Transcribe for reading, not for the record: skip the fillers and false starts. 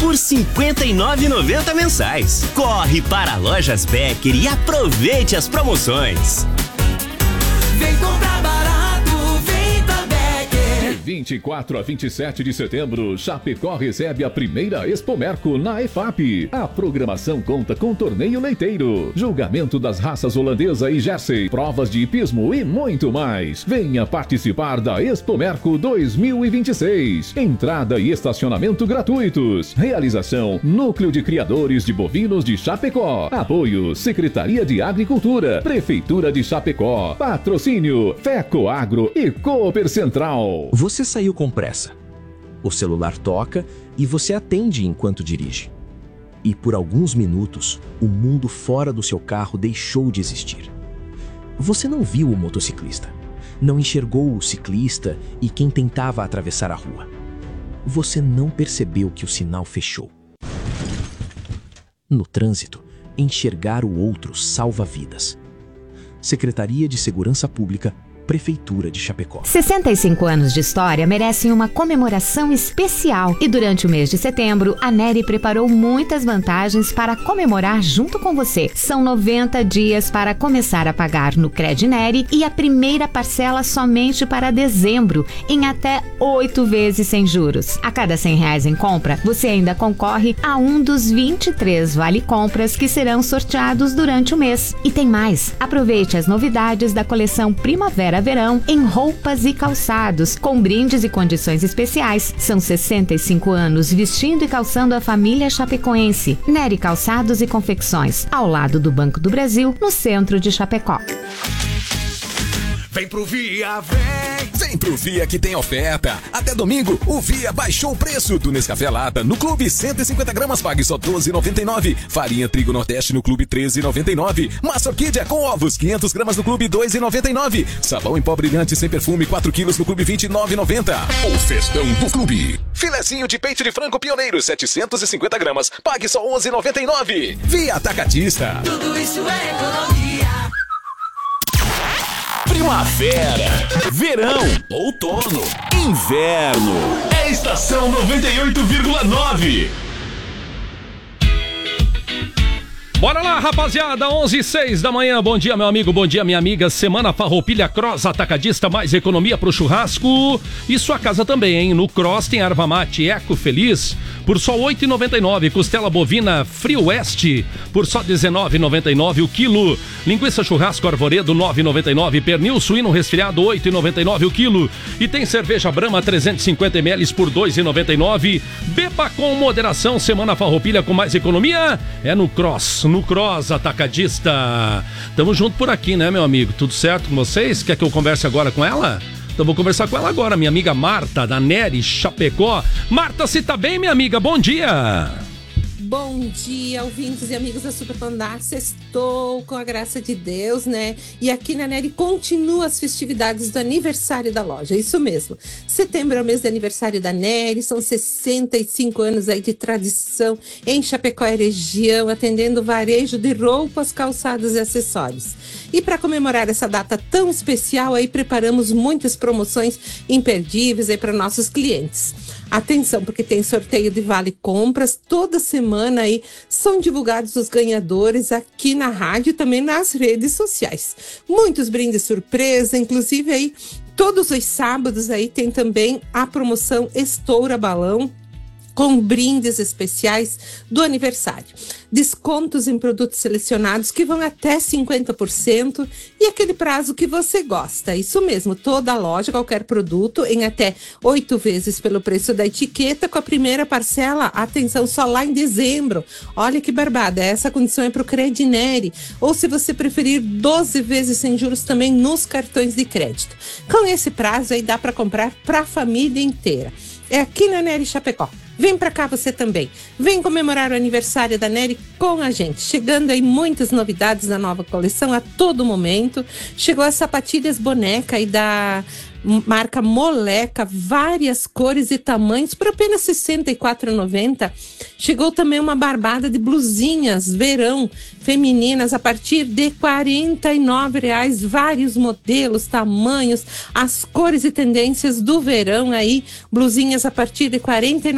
por R$ 59,90 mensais. Corre para Lojas Becker e aproveite as promoções. Vem comprar barato, vem pra Becker. 24 a 27 de setembro, Chapecó recebe a primeira Expomerco na EFAP. A programação conta com torneio leiteiro, julgamento das raças holandesa e Jersey, provas de hipismo e muito mais. Venha participar da Expomerco 2026. Entrada e estacionamento gratuitos. Realização: Núcleo de Criadores de Bovinos de Chapecó. Apoio: Secretaria de Agricultura, Prefeitura de Chapecó. Patrocínio: FECOAGRO e Cooper Central. Você saiu com pressa. O celular toca e você atende enquanto dirige. E por alguns minutos, o mundo fora do seu carro deixou de existir. Você não viu o motociclista, não enxergou o ciclista e quem tentava atravessar a rua. Você não percebeu que o sinal fechou. No trânsito, enxergar o outro salva vidas. Secretaria de Segurança Pública, Prefeitura de Chapecó. 65 anos de história merecem uma comemoração especial. E durante o mês de setembro, a Nery preparou muitas vantagens para comemorar junto com você. São 90 dias para começar a pagar no Cred Nery e a primeira parcela somente para dezembro, em até 8 vezes sem juros. A cada R$100 em compra, você ainda concorre a um dos 23 vale-compras que serão sorteados durante o mês. E tem mais! Aproveite as novidades da coleção Primavera-Verão em roupas e calçados, com brindes e condições especiais. São 65 anos vestindo e calçando a família chapecoense. Nery Calçados e Confecções, ao lado do Banco do Brasil, no centro de Chapecó. Vem pro Via, vem! Vem pro Via que tem oferta. Até domingo, o Via baixou o preço do Nescafé Lata. No Clube, 150 gramas, pague só R$12,99. Farinha Trigo Nordeste no Clube, R$13,99. Massa Orquídea com ovos, 500 gramas no Clube, R$2,99. Sabão em pó brilhante sem perfume, 4 quilos no Clube, R$29,90. O festão do Clube. Filezinho de peito de frango pioneiro, 750 gramas, pague só R$11,99. Via Atacadista. Tudo isso é economia. Primavera, verão, outono, inverno. É Estação 98,9. Bora lá, rapaziada, 11h06 da manhã. Bom dia, meu amigo, bom dia, minha amiga. Semana Farroupilha Cross Atacadista, mais economia pro churrasco e sua casa também, hein? No Cross tem erva mate Eco Feliz por só R$8,99. Costela bovina Frio Oeste por só R$19,99 o quilo. Linguiça churrasco Arvoredo, R$9,99. Pernil suíno resfriado, R$8,99 o quilo. E tem cerveja Brahma 350 ml por R$2,99. Beba com moderação. Semana Farroupilha com mais economia é no Cross Atacadista. Tamo junto por aqui, né, meu amigo? Tudo certo com vocês? Quer que eu converse agora com ela? Então vou conversar com ela agora, minha amiga Marta, da Nery Chapecó. Marta, você tá bem, minha amiga? Bom dia! Bom dia, ouvintes e amigos da Super Pandar. Sextou com a graça de Deus, né? E aqui na Nery continua as festividades do aniversário da loja, isso mesmo. Setembro é o mês de aniversário da Nery, são 65 anos aí de tradição em Chapecó e região, atendendo varejo de roupas, calçados e acessórios. E para comemorar essa data tão especial, aí preparamos muitas promoções imperdíveis aí para nossos clientes. Atenção, porque tem sorteio de vale compras toda semana aí, são divulgados os ganhadores aqui na rádio e também nas redes sociais. Muitos brindes surpresa, inclusive aí todos os sábados aí tem também a promoção Estoura Balão, com brindes especiais do aniversário. Descontos em produtos selecionados que vão até 50% e aquele prazo que você gosta. Isso mesmo, toda a loja, qualquer produto, em até 8 vezes pelo preço da etiqueta, com a primeira parcela, atenção, só lá em dezembro. Olha que barbada, essa condição é para o Cred Nery. Ou se você preferir, 12 vezes sem juros também nos cartões de crédito. Com esse prazo aí dá para comprar para a família inteira. É aqui na Nery Chapecó. Vem pra cá você também. Vem comemorar o aniversário da Nery com a gente. Chegando aí muitas novidades da nova coleção a todo momento. Chegou as sapatilhas boneca aí da marca Moleca, várias cores e tamanhos por apenas R$ 64,90. Chegou também uma barbada de blusinhas verão femininas a partir de R$ 49,00, vários modelos, tamanhos, as cores e tendências do verão aí, blusinhas a partir de R$ 49,00.